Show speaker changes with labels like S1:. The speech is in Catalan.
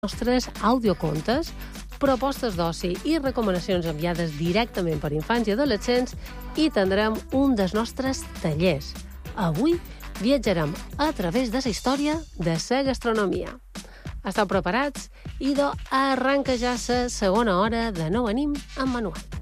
S1: nostres audiocontes, propostes d'oci i recomanacions enviades directament per infants i adolescents i tindrem un dels nostres tallers. Avui viatjarem a través de la història de la gastronomia. Esteu preparats? Idò arranca ja la segona hora de No Venim amb Manuel.